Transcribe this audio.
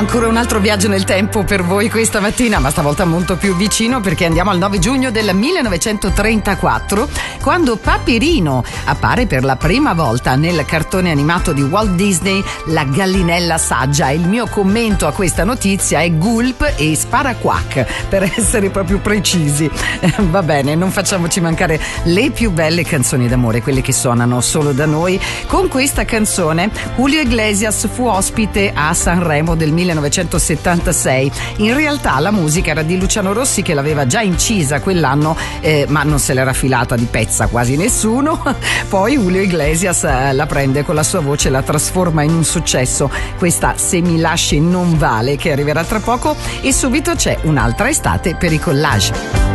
ancora un altro viaggio nel tempo per voi questa mattina, ma stavolta molto più vicino, perché andiamo al 9 giugno del 1934, quando Paperino appare per la prima volta nel cartone animato di Walt Disney, La gallinella saggia. Il mio commento a questa notizia è gulp e sparaquac, per essere proprio precisi. Va bene, non facciamoci mancare le più belle canzoni d'amore, quelle che suonano solo da noi. Con questa canzone Julio Iglesias fu ospite a Sanremo del 1976. In realtà la musica era di Luciano Rossi, che l'aveva già incisa quell'anno, ma non se l'era filata di pezza quasi nessuno. Poi Julio Iglesias la prende con la sua voce e la trasforma in un successo, questa Se mi lasci non vale, che arriverà tra poco, e subito c'è Un'altra estate per i Collage.